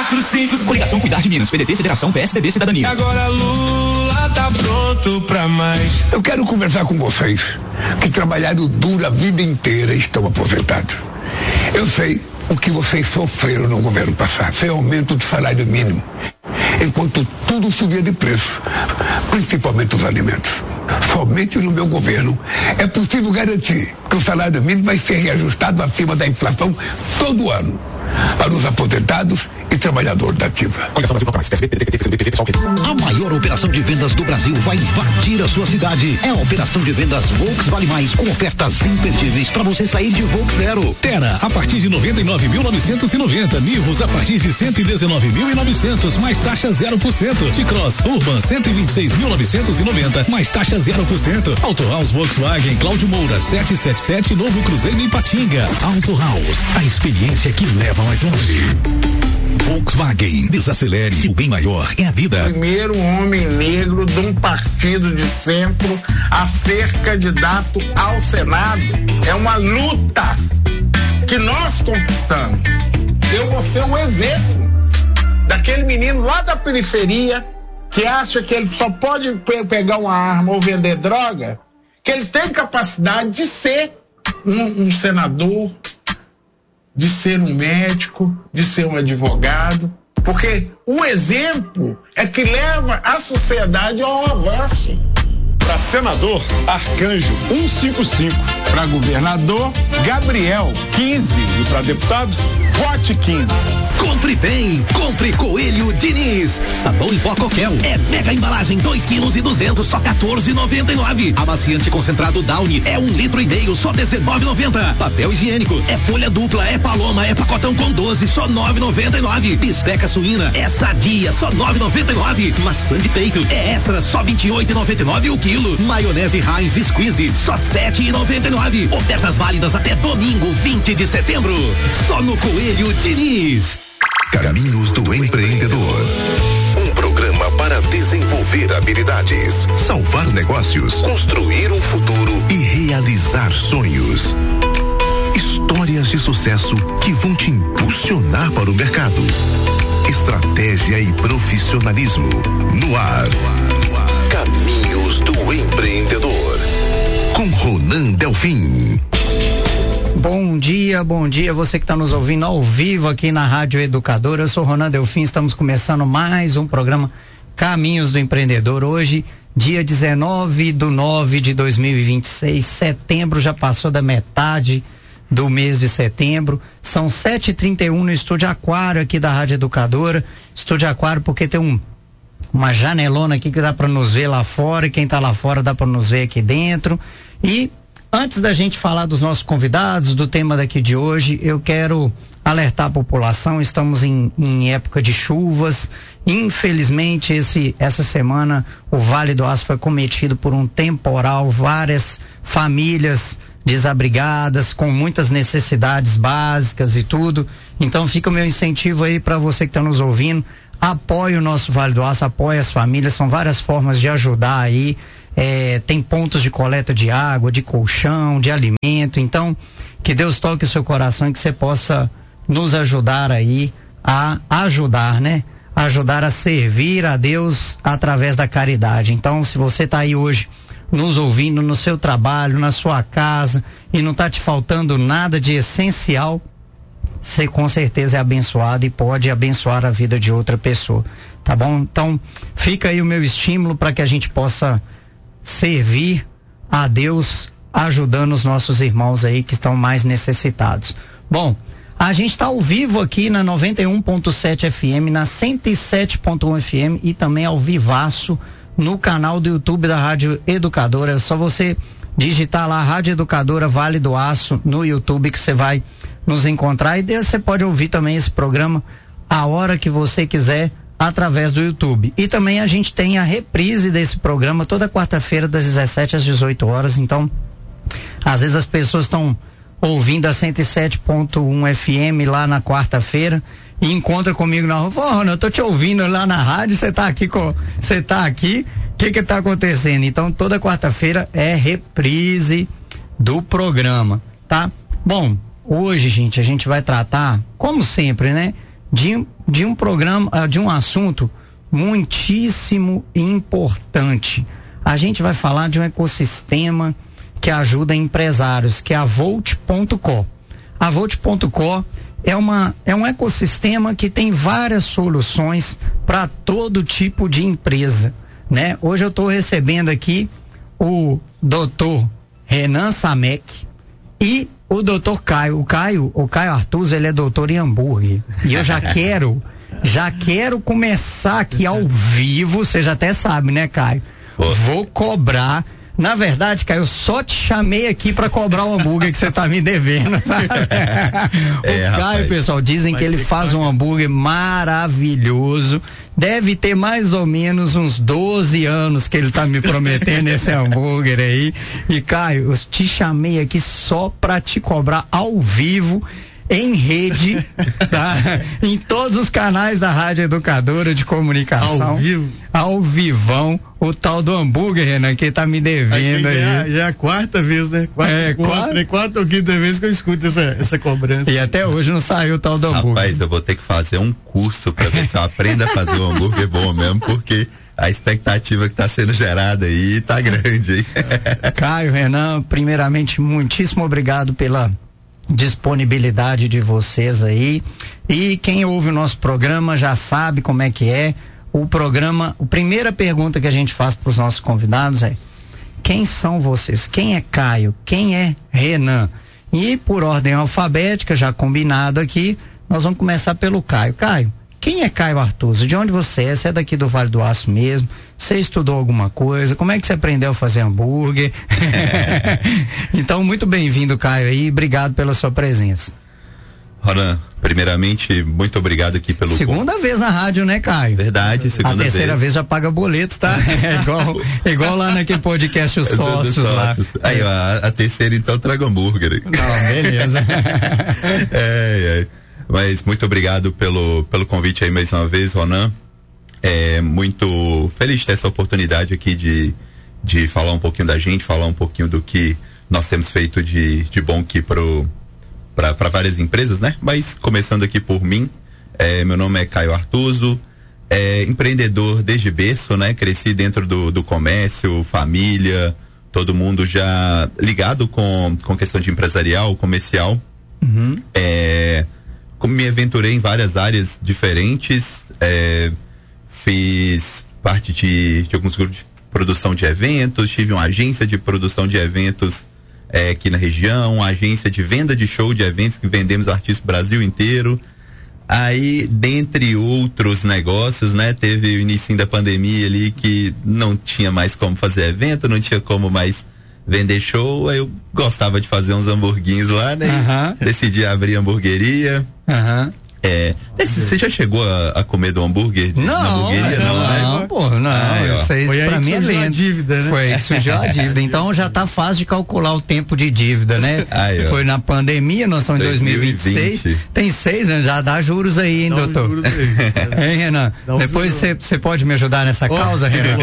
445. Coligação Cuidar de Minas, PDT, Federação, PSDB, Cidadania. Agora Lula tá pronto pra mais. Eu quero conversar com vocês que trabalharam duro a vida inteira e estão aposentados. Eu sei o que vocês sofreram no governo passado, sem aumento do salário mínimo, enquanto tudo subia de preço, principalmente os alimentos. Somente no meu governo é possível garantir que o salário mínimo vai ser reajustado acima da inflação todo ano, para os aposentados e trabalhadores da ativa. A maior operação de vendas do Brasil vai invadir a sua cidade. É a operação de vendas Volks Vale Mais, com ofertas imperdíveis para você sair de Volks zero. Terra a partir de 99.990, Nivus a partir de 119.900, mais taxa 0%. T-Cross Urban 126.990, mais taxa 0%. Auto House Volkswagen Cláudio Moura 777, Novo Cruzeiro em Patinga. Auto House, a experiência que leva mais longe. Volkswagen, desacelere, se o bem maior é a vida. Primeiro homem negro de um partido de centro a ser candidato ao Senado. É uma luta que nós conquistamos. Eu vou ser um exemplo daquele menino lá da periferia que acha que ele só pode pegar uma arma ou vender droga, que ele tem capacidade de ser um senador, de ser um médico, de ser um advogado, porque o exemplo é que leva a sociedade ao avanço. Para senador, Arcanjo 155. Para governador, Gabriel 15. E para deputado, vote 15. Compre bem, compre Coelho Diniz. Sabão em pó Coquel é mega embalagem, 2 quilos e 200, só 14,99. Amaciante concentrado Downy é 1,5 litro, só 19,90. Papel higiênico é folha dupla, é Paloma, é pacotão com 12, só 9,99. Bisteca suína é Sadia, só 9,99. Maçã de peito é extra, só 28,99 o quilo. Maionese Heinz Squeeze, só 7,99. Ofertas válidas até domingo, 20 de setembro. Só no Coelho Diniz. Caminhos do Empreendedor. Um programa para desenvolver habilidades, salvar negócios, construir um futuro e realizar sonhos. Histórias de sucesso que vão te impulsionar para o mercado. Estratégia e profissionalismo no ar. Caminhos do Empreendedor, com Ronan Delfim. Bom dia, você que está nos ouvindo ao vivo aqui na Rádio Educadora. Eu sou Ronan Delfim, estamos começando mais um programa Caminhos do Empreendedor. Hoje, dia 19/9/2026, setembro já passou da metade do mês de setembro. São 7h31 no Estúdio Aquário aqui da Rádio Educadora. Estúdio Aquário porque tem uma janelona aqui que dá para nos ver lá fora, e quem tá lá fora dá para nos ver aqui dentro. E antes da gente falar dos nossos convidados, do tema daqui de hoje, eu quero alertar a população. Estamos em época de chuvas. Infelizmente, essa semana o Vale do Aço foi cometido por um temporal, várias famílias desabrigadas, com muitas necessidades básicas e tudo. Então fica o meu incentivo aí para você que está nos ouvindo. Apoie o nosso Vale do Aço, apoie as famílias, são várias formas de ajudar aí. Tem pontos de coleta de água, de colchão, de alimento. Então, que Deus toque o seu coração e que você possa nos ajudar aí a ajudar, né? Ajudar a servir a Deus através da caridade. Então, se você está aí hoje nos ouvindo no seu trabalho, na sua casa, e não está te faltando nada de essencial, você com certeza é abençoado e pode abençoar a vida de outra pessoa, tá bom? Então, fica aí o meu estímulo para que a gente possa servir a Deus ajudando os nossos irmãos aí que estão mais necessitados. Bom, a gente está ao vivo aqui na 91.7 FM, na 107.1 FM e também ao vivaço no canal do YouTube da Rádio Educadora. É só você digitar lá Rádio Educadora Vale do Aço no YouTube que você vai nos encontrar, e você pode ouvir também esse programa a hora que você quiser através do YouTube. E também a gente tem a reprise desse programa toda quarta-feira das 17 às 18 horas. Então, às vezes as pessoas estão ouvindo a 107.1 FM lá na quarta-feira e encontra comigo na rua. Rona, eu tô te ouvindo lá na rádio, você tá aqui, o que tá acontecendo? Então, toda quarta-feira é reprise do programa, tá? Bom, hoje, gente, a gente vai tratar, como sempre, né, de um programa, de um assunto muitíssimo importante. A gente vai falar de um ecossistema que ajuda empresários, que é a Volt.co. A Volt.co é um ecossistema que tem várias soluções para todo tipo de empresa, né? Hoje eu estou recebendo aqui o Dr. Renan Samek e o Dr. Caio. O Caio Artuso, ele é doutor em hambúrguer. E eu já quero começar aqui ao vivo, você já até sabe, né, Caio? Vou cobrar. Na verdade, Caio, eu só te chamei aqui pra cobrar o hambúrguer que você tá me devendo. O Caio, pessoal, dizem que ele faz um hambúrguer maravilhoso. Deve ter mais ou menos uns 12 anos que ele tá me prometendo esse hambúrguer aí. E, Caio, eu te chamei aqui só pra te cobrar ao vivo, em rede, tá? Em todos os canais da Rádio Educadora de Comunicação. Ao vivo? Ao vivão, o tal do hambúrguer, Renan, que tá me devendo aí. Já é a quarta vez, né? Quarta ou quinta vez que eu escuto essa cobrança. E até hoje não saiu o tal do hambúrguer. Rapaz, eu vou ter que fazer um curso pra ver se eu aprendo a fazer um hambúrguer bom mesmo, porque a expectativa que tá sendo gerada aí tá grande, hein? Caio, Renan, primeiramente, muitíssimo obrigado pela disponibilidade de vocês aí, e quem ouve o nosso programa já sabe como é que é o programa. A primeira pergunta que a gente faz para os nossos convidados é: quem são vocês? Quem é Caio? Quem é Renan? E por ordem alfabética, já combinado aqui, nós vamos começar pelo Caio. Caio, quem é Caio Artuso? De onde você é? Você é daqui do Vale do Aço mesmo? Você estudou alguma coisa? Como é que você aprendeu a fazer hambúrguer? Então, muito bem-vindo, Caio, aí. Obrigado pela sua presença. Ronan, primeiramente, muito obrigado aqui pelo... Segunda vez na rádio, né, Caio? Verdade, segunda vez. A terceira vez já paga boletos, tá? É igual lá naquele podcast Os Sócios lá. Aí, ó, a terceira, então, traga hambúrguer. Não, beleza. Mas muito obrigado pelo convite aí mais uma vez, Ronan. Muito feliz de ter essa oportunidade aqui de falar um pouquinho da gente, falar um pouquinho do que nós temos feito de bom aqui para várias empresas, né? Mas começando aqui por mim, meu nome é Caio Artuso, empreendedor desde berço, né? Cresci dentro do comércio, família, todo mundo já ligado com questão de empresarial, comercial. Uhum. Como me aventurei em várias áreas diferentes, fiz parte de alguns grupos de produção de eventos, tive uma agência de produção de eventos aqui na região, uma agência de venda de show de eventos que vendemos artistas do Brasil inteiro. Aí, dentre outros negócios, né, teve o início da pandemia ali que não tinha mais como fazer evento, não tinha como mais vender show, aí eu gostava de fazer uns hamburguinhos lá, né? Uhum. Decidi abrir a hamburgueria. Uhum. Você já chegou a comer do hambúrguer? Na hamburgueria? Não, pô, não. Isso aí pra mim é lenda. Dívida, né? Foi aí que surgiu a dívida. Então já tá fácil de calcular o tempo de dívida, né? Foi na pandemia, nós estamos em 2026. Tem 6 anos, já dá juros aí, hein, doutor? Juros aí. Hein, Renan? Depois você pode me ajudar nessa causa, Renan?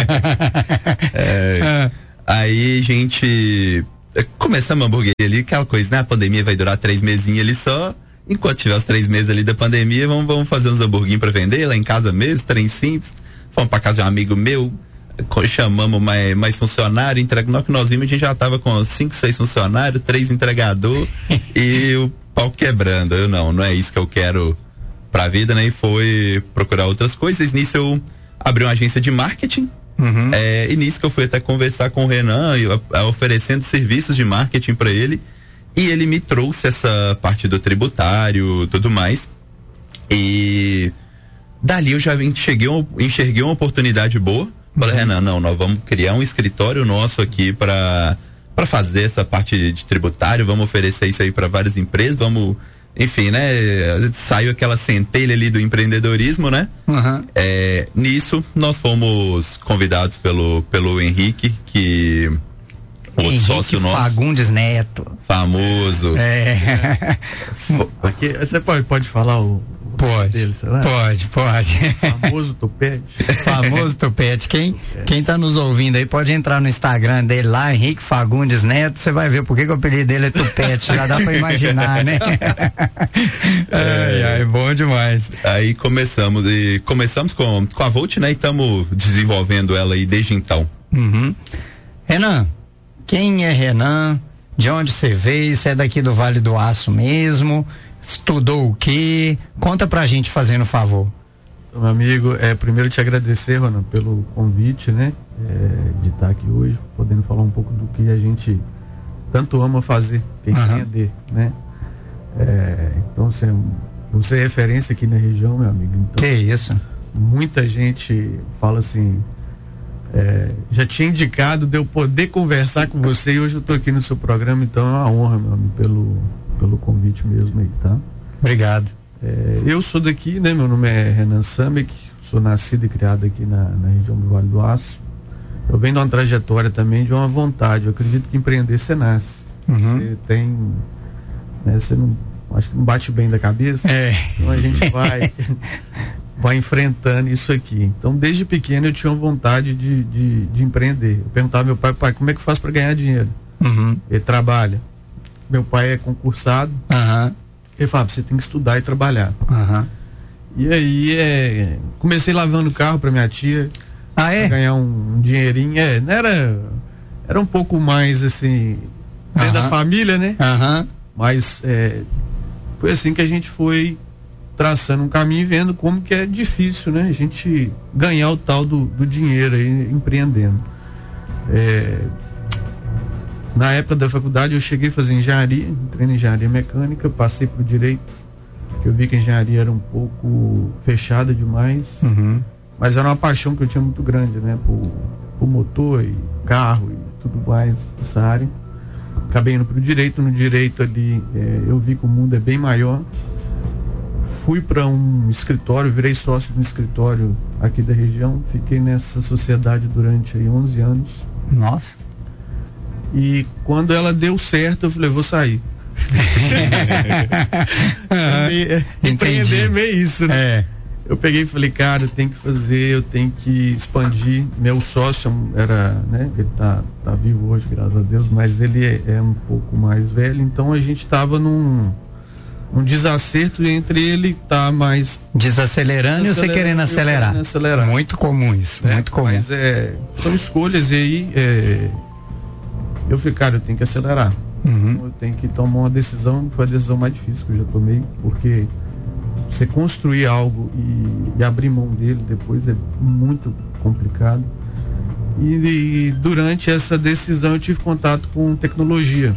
Aí, gente, começamos a hamburgueria ali, aquela coisa, né? A pandemia vai durar 3 mesinhos ali só. Enquanto tiver os 3 meses ali da pandemia, vamos fazer uns hamburguinhos pra vender lá em casa mesmo, trem simples. Fomos pra casa de um amigo meu, chamamos mais funcionário, no que nós vimos, a gente já tava com 5, 6 funcionários, 3 entregadores e o pau quebrando. Eu não é isso que eu quero pra vida, né? E foi procurar outras coisas. Nisso eu abri uma agência de marketing. Uhum. E nisso que eu fui até conversar com o Renan, oferecendo serviços de marketing para ele, e ele me trouxe essa parte do tributário, tudo mais, e dali eu já enxerguei uma oportunidade boa. Falei, Renan, nós vamos criar um escritório nosso aqui para fazer essa parte de tributário, vamos oferecer isso aí para várias empresas, vamos, enfim, né, saiu aquela centelha ali do empreendedorismo, né? Uhum. Nisso nós fomos convidados pelo Henrique, que Outro Henrique sócio nosso. Fagundes Neto. Famoso. Aqui, você pode falar o Pode, dele, será? pode. Famoso Tupete. Famoso Tupete. Quem tá nos ouvindo aí pode entrar no Instagram dele lá, Henrique Fagundes Neto, você vai ver por que o apelido dele é Tupete, já dá pra imaginar, né? Ai, bom demais. Aí começamos com a Volt, né? E estamos desenvolvendo ela aí desde então. Uhum. Renan, quem é Renan? De onde você veio? Você é daqui do Vale do Aço mesmo? Estudou o quê? Conta pra gente, fazendo favor. Então, meu amigo, primeiro te agradecer, Ronan, pelo convite, né? De estar aqui hoje, podendo falar um pouco do que a gente tanto ama fazer, que é empreender, né? Então, você é referência aqui na região, meu amigo. Então, que isso? Muita gente fala assim, já tinha indicado de eu poder conversar com você e hoje eu tô aqui no seu programa, então é uma honra, meu amigo, pelo convite mesmo aí, tá? Obrigado. Eu sou daqui, né? Meu nome é Renan Samek, sou nascido e criado aqui na região do Vale do Aço. Eu venho de uma trajetória também de uma vontade. Eu acredito que empreender você nasce. Você tem, né, você não, acho que não bate bem da cabeça. Então a gente vai enfrentando isso aqui. Então desde pequeno eu tinha uma vontade de empreender. Eu perguntava ao meu pai, como é que faz para ganhar dinheiro? Ele trabalha. Meu pai é concursado. Ele falava, você tem que estudar e trabalhar. E aí comecei lavando carro para minha tia. Pra ganhar um dinheirinho. Era um pouco mais assim, dentro da família, né? Mas foi assim que a gente foi traçando um caminho e vendo como que é difícil, né? A gente ganhar o tal do dinheiro aí empreendendo. Na época da faculdade eu cheguei a fazer engenharia, entrei na engenharia mecânica, passei pro direito, que eu vi que a engenharia era um pouco fechada demais, mas era uma paixão que eu tinha muito grande, né, por motor e carro e tudo mais, essa área. Acabei indo pro direito, no direito ali eu vi que o mundo é bem maior. Fui para um escritório, virei sócio de um escritório aqui da região, fiquei nessa sociedade durante aí 11 anos. Nossa. E quando ela deu certo, eu falei, vou sair. Empreender é meio isso, né? Eu peguei e falei, cara, eu tenho que fazer, eu tenho que expandir. Meu sócio era, né? Ele tá vivo hoje, graças a Deus, mas ele é um pouco mais velho, então a gente tava num desacerto entre ele tá mais desacelerando e você querendo acelerar. Muito comum isso, muito comum. Mas são escolhas, e aí eu falei, cara, eu tenho que acelerar. Eu tenho que tomar uma decisão. Foi a decisão mais difícil que eu já tomei, porque você construir algo e abrir mão dele depois é muito complicado. E durante essa decisão eu tive contato com tecnologia.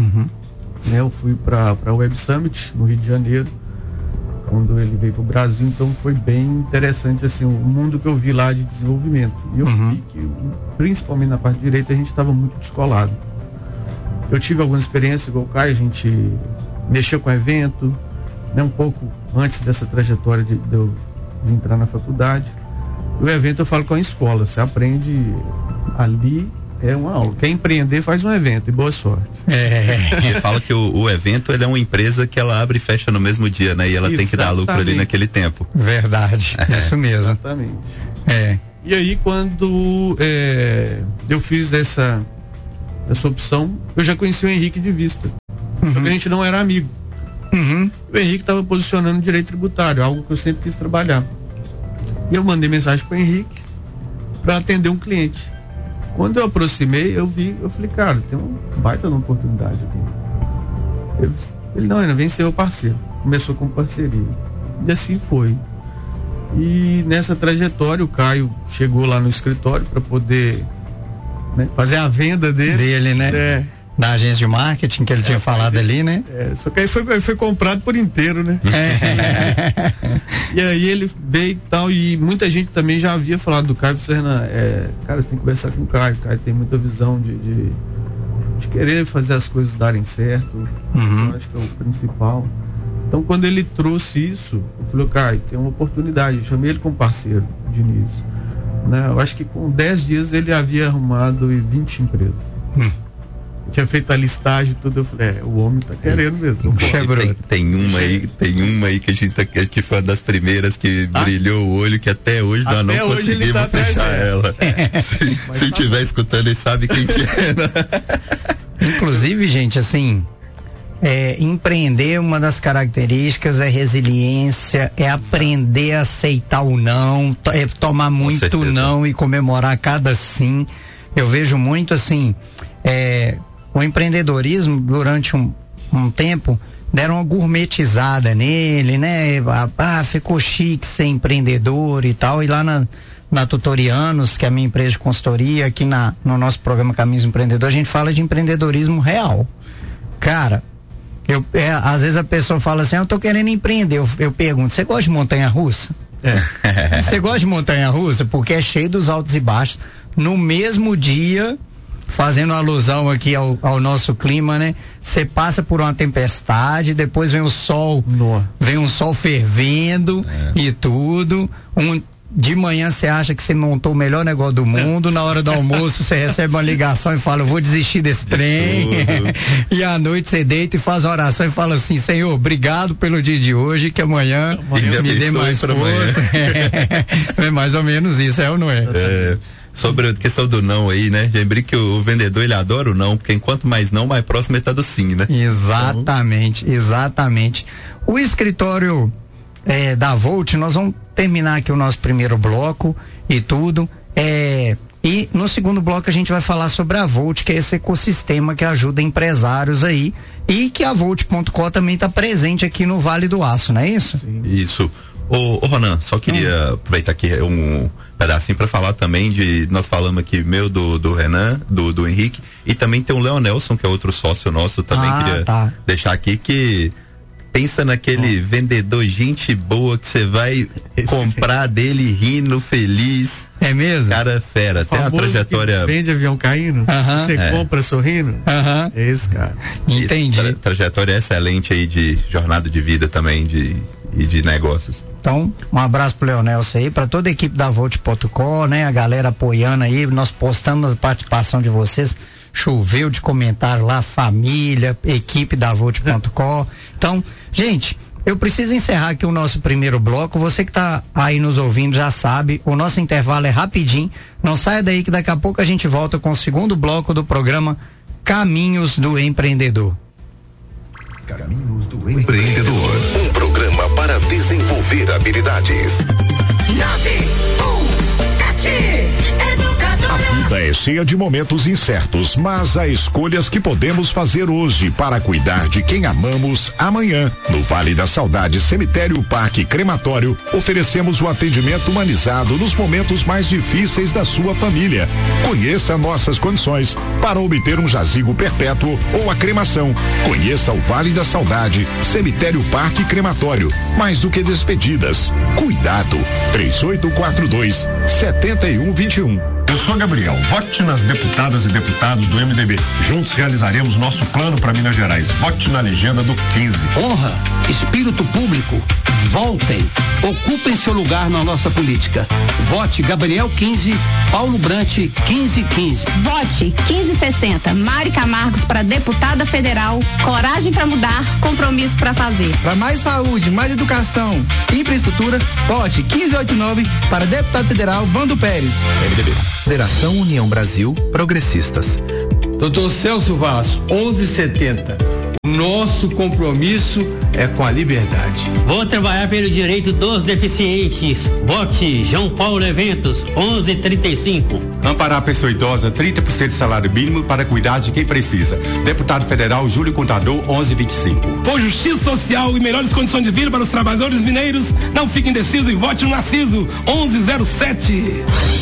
Eu fui para a Web Summit no Rio de Janeiro, quando ele veio para o Brasil, então foi bem interessante assim, o mundo que eu vi lá de desenvolvimento. E eu vi que, principalmente na parte de direito, a gente estava muito descolado. Eu tive algumas experiências igual o Caio, a gente mexeu com evento, né, um pouco antes dessa trajetória de entrar na faculdade. O evento eu falo com a escola, você aprende ali, é uma aula. Quer empreender, faz um evento e boa sorte. Você fala que o evento ele é uma empresa que ela abre e fecha no mesmo dia, né? E ela tem que dar lucro ali naquele tempo. Verdade, isso mesmo. Exatamente. E aí quando eu fiz essa opção, eu já conheci o Henrique de vista. Só que a gente não era amigo. O Henrique estava posicionando direito tributário, algo que eu sempre quis trabalhar. E eu mandei mensagem para o Henrique para atender um cliente. Quando eu aproximei, eu falei, cara, tem uma baita de uma oportunidade aqui. Ele não, vem ser meu parceiro. Começou com parceria. E assim foi. E nessa trajetória, o Caio chegou lá no escritório para poder, né, fazer a venda dele, né? Da agência de marketing que ele tinha falado ali, né? Só que aí foi comprado por inteiro, né? E aí ele veio e tal, e muita gente também já havia falado do Caio. Renan, cara, você tem que conversar com o Caio. O Caio tem muita visão de querer fazer as coisas darem certo. Eu acho que é o principal. Então quando ele trouxe isso, eu falei, Caio, tem uma oportunidade. Eu chamei ele como parceiro de início, né? Eu acho que com 10 dias ele havia arrumado 20 empresas. tinha feito a listagem e tudo, eu falei, o homem tá querendo mesmo. Tem uma aí que a gente foi uma das primeiras que brilhou o olho, que até hoje nós não conseguimos fechar ela. Se tiver escutando, ele sabe quem que é, né? Inclusive, gente, assim, empreender, uma das características é resiliência, é aprender a aceitar o não, é tomar muito não e comemorar cada sim. Eu vejo muito assim, o empreendedorismo durante um tempo deram uma gourmetizada nele, né? Ficou chique ser empreendedor e tal, e lá na Tutorianos, que é a minha empresa de consultoria, aqui no nosso programa Caminhos Empreendedor, a gente fala de empreendedorismo real. Cara, às vezes a pessoa fala assim, eu tô querendo empreender, eu pergunto, você gosta de montanha-russa? Você gosta de montanha-russa? Porque é cheio dos altos e baixos. No mesmo dia, fazendo alusão aqui ao nosso clima, né? Você passa por uma tempestade, depois vem o sol, vem um sol fervendo e tudo. De manhã você acha que você montou o melhor negócio do mundo, na hora do almoço você recebe uma ligação e fala, eu vou desistir desse trem. E à noite você deita e faz uma oração e fala assim, Senhor, obrigado pelo dia de hoje, que amanhã me dê mais força. É mais ou menos isso, é ou não é? Sobre a questão do não aí, né? Lembrei que o vendedor, ele adora o não, porque enquanto mais não, mais próximo ele tá do sim, né? Exatamente. O escritório da Volt, nós vamos terminar aqui o nosso primeiro bloco e tudo. E no segundo bloco a gente vai falar sobre a Volt, que é esse ecossistema que ajuda empresários aí, e que a Volt.com também está presente aqui no Vale do Aço, não é isso? Sim. Isso. Ô Ronan, só queria aproveitar aqui um pedacinho para falar também nós falamos aqui do Renan, do Henrique, e também tem o Léo Nelson, que é outro sócio nosso, também queria deixar aqui que pensa naquele vendedor gente boa que você vai comprar dele rindo, feliz. É mesmo? Cara fera, tem a trajetória. Que vende avião caindo, você compra sorrindo. É esse cara. Entendi. Trajetória excelente aí de jornada de vida também e de negócios. Então, um abraço pro Leonelson aí, para toda a equipe da Volt.com, né? A galera apoiando aí, nós postamos a participação de vocês. Choveu de comentário lá, família, equipe da Volt.com. Então, gente, eu preciso encerrar aqui o nosso primeiro bloco. Você que está aí nos ouvindo já sabe, o nosso intervalo é rapidinho. Não saia daí que daqui a pouco a gente volta com o segundo bloco do programa Caminhos do Empreendedor. Caminhos do Empreendedor. Um programa para desenvolver habilidades. 917 A vida é cheia de momentos incertos, mas há escolhas que podemos fazer hoje para cuidar de quem amamos amanhã. No Vale da Saudade Cemitério Parque Crematório, oferecemos o atendimento humanizado nos momentos mais difíceis da sua família. Conheça nossas condições para obter um jazigo perpétuo ou a cremação. Conheça o Vale da Saudade Cemitério Parque Crematório. Mais do que despedidas, cuidado. 3842-7121. Eu sou Gabriel, vote nas deputadas e deputados do MDB. Juntos realizaremos nosso plano para Minas Gerais. Vote na legenda do 15. Honra, espírito público, voltem, ocupem seu lugar na nossa política. Vote Gabriel 15, Paulo Brant 1515. Vote 1560, Mari Camargos para deputada federal. Coragem para mudar, compromisso para fazer. Para mais saúde, mais educação, infraestrutura, vote 1589 para deputado federal Vando Pérez. MDB. Federação União Brasil Progressistas. Dr. Celso Vaz, 1170. Nosso compromisso é com a liberdade. Vou trabalhar pelo direito dos deficientes. Vote João Paulo Eventos, 1135. Amparar a pessoa idosa, 30% de salário mínimo para cuidar de quem precisa. Deputado Federal Júlio Contador, 1125. Por justiça social e melhores condições de vida para os trabalhadores mineiros, não fique indeciso e vote no Narciso, 1107.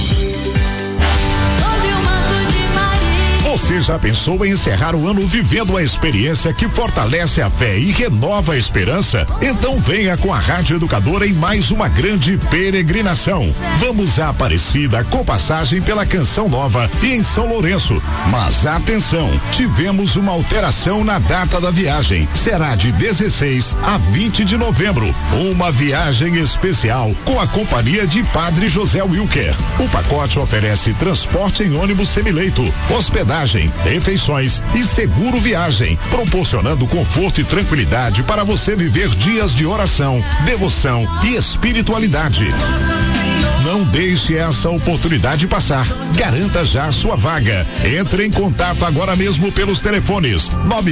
Você já pensou em encerrar o ano vivendo a experiência que fortalece a fé e renova a esperança? Então venha com a Rádio Educadora em mais uma grande peregrinação. Vamos a Aparecida com passagem pela Canção Nova e em São Lourenço. Mas atenção, tivemos uma alteração na data da viagem. Será de 16 a 20 de novembro. Uma viagem especial com a companhia de Padre José Wilker. O pacote oferece transporte em ônibus semileito, hospedagem hospedagem, refeições e seguro viagem, proporcionando conforto e tranquilidade para você viver dias de oração, devoção e espiritualidade. Não deixe essa oportunidade passar. Garanta já a sua vaga. Entre em contato agora mesmo pelos telefones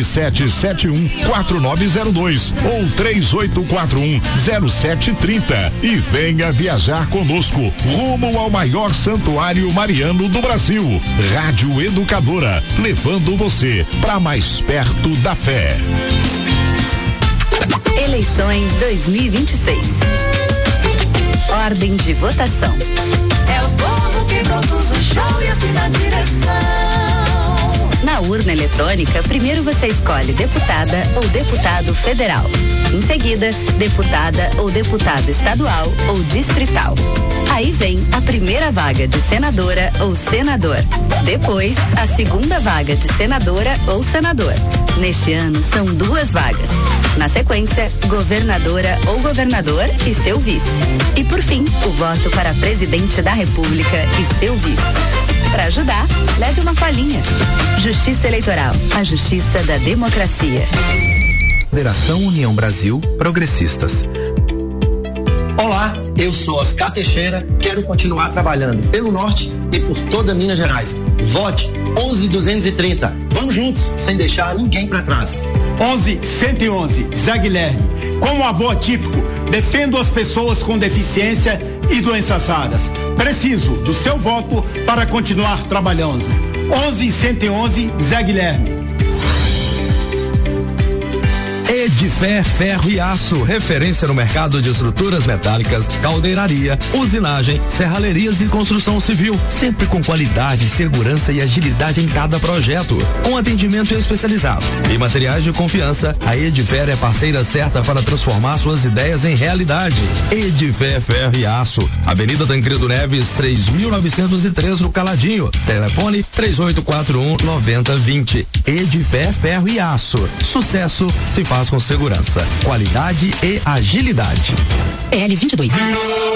9771-4902 ou 3841-0730 e venha viajar conosco rumo ao maior santuário mariano do Brasil. Rádio Educadora, levando você para mais perto da fé. Eleições 2026. Ordem de votação. É o povo que produz o show e assim dá direção. Na urna eletrônica, primeiro você escolhe deputada ou deputado federal. Em seguida, deputada ou deputado estadual ou distrital. Aí vem a primeira vaga de senadora ou senador. Depois, a segunda vaga de senadora ou senador. Neste ano, são 2 vagas. Na sequência, governadora ou governador e seu vice. E por fim, o voto para presidente da República e seu vice. Para ajudar, leve uma palhinha. Justiça Eleitoral, a justiça da democracia. Federação União Brasil, Progressistas. Olá, eu sou Oscar Teixeira, quero continuar trabalhando pelo Norte e por toda Minas Gerais. Vote 11.230. Vamos juntos, sem deixar ninguém para trás. 11.111, Zé Guilherme. Como avô atípico, defendo as pessoas com deficiência e doenças raras. Preciso do seu voto para continuar trabalhando. 11.111, Zé Guilherme. Edifé Ferro e Aço, referência no mercado de estruturas metálicas, caldeiraria, usinagem, serralherias e construção civil, sempre com qualidade, segurança e agilidade em cada projeto, com atendimento especializado e materiais de confiança. A Edifé é parceira certa para transformar suas ideias em realidade. Edifé Ferro e Aço, Avenida Tancredo Neves, 3.903 no Caladinho, telefone 3841-9020. Edifé Ferro e Aço, sucesso se faz com segurança, qualidade e agilidade. PL 22.